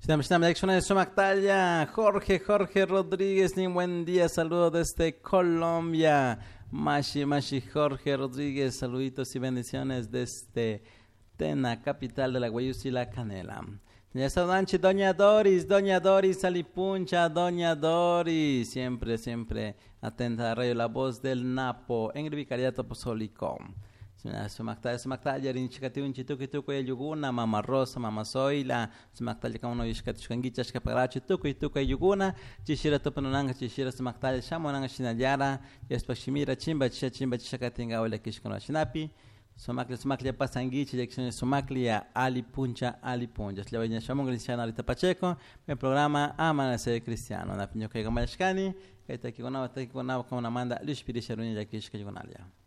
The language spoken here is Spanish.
Estamos en la dirección de Somactalla. Jorge Rodríguez, ni buen día, saludos desde Colombia. Mashi Jorge Rodríguez, saluditos y bendiciones desde Tena, capital de la Guayusi y la Canela. Ya está Doña Doris Alipuncha, Doña Doris, siempre atenta a Radio La Voz del Napo, en el Vicariato Apostólico. Sumaktal yarin chikatiun chituku yuguna mama Rosa mama Zoila sumaktal kauno yishkatishkangichas kaparachi tuku yuguna chishira topananga chishira sumaktal shamonanga shinayara yespashimira chimba chishakatinga wala kishkono shinapi sumakli pasangichi yakshon sumakli Ali Puncha slevanya shamon cristiano Alita Pacheco el programa Amanecer Cristiano na pinyo kay gamalashkani kay takikona kama namanda lishpiri sharunya yakishka yugonalia.